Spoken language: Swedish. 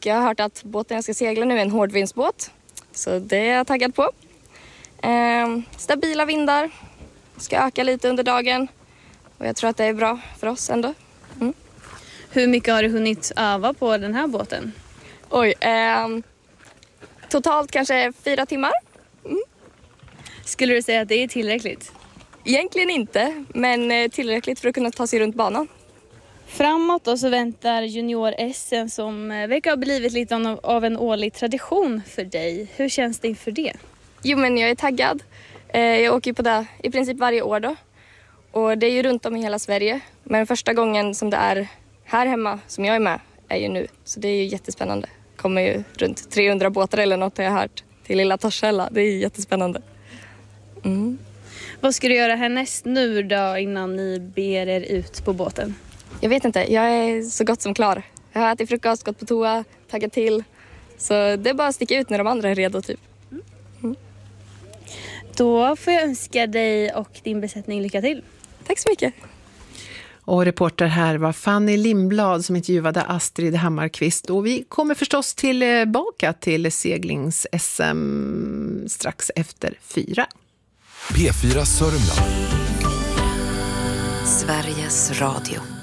jag har hört att båten jag ska segla nu är en hårdvindsbåt. Så det är jag taggad på. Stabila vindar. Ska öka lite under dagen. Och jag tror att det är bra för oss ändå. Mm. Hur mycket har du hunnit öva på den här båten? Oj, totalt kanske 4 timmar. Mm. Skulle du säga att det är tillräckligt? Egentligen inte, men tillräckligt för att kunna ta sig runt banan. Framåt då så väntar junior-SM som verkar ha blivit lite av en årlig tradition för dig. Hur känns det inför det? Jo, men jag är taggad. Jag åker på det i princip varje år då. Och det är ju runt om i hela Sverige. Men första gången som det är här hemma som jag är med är ju nu. Så det är ju jättespännande. Kommer ju runt 300 båtar eller något har jag hört till lilla Torshälla. Det är ju jättespännande. Mm. Vad ska du göra härnäst nu då innan ni ber er ut på båten? Jag vet inte, jag är så gott som klar. Jag har ätit frukost, gått på toa, taggat till. Så det är bara att sticka ut när de andra är redo typ. Mm. Då får jag önska dig och din besättning lycka till. Tack så mycket. Och reporter här var Fanny Lindblad som intervjuade Astrid Hammarkvist. Och vi kommer förstås tillbaka till seglings-SM strax efter 4. P4 Sörmland. Sveriges Radio.